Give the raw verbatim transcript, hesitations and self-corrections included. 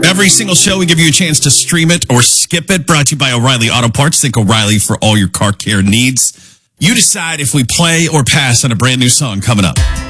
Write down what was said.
Every single show, we give you a chance to stream it or skip it. Brought to you by O'Reilly Auto Parts. Think O'Reilly for all your car care needs. You decide if we play or pass on a brand new song coming up.